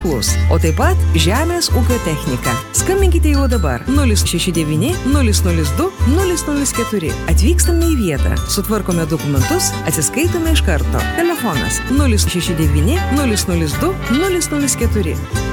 O taip pat žemės ūkio technika. Skambinkite jau dabar 069 002 004. Atvykstame į vietą, sutvarkome dokumentus, atsiskaitome iš karto. Telefonas 069 002 004.